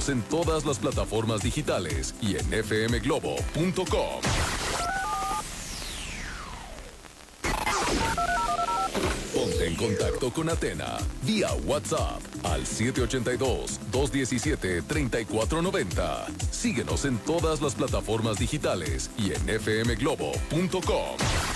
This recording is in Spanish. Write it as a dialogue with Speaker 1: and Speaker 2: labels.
Speaker 1: Síguenos en todas las plataformas digitales y en fmglobo.com. Ponte en contacto con Athena vía WhatsApp al 782-217-3490. Síguenos en todas las plataformas digitales y en fmglobo.com.